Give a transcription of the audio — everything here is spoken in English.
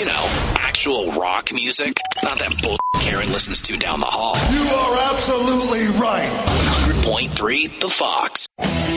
You know, actual rock music. Not that bull Karen listens to down the hall. You are absolutely right. 100.3 The Fox.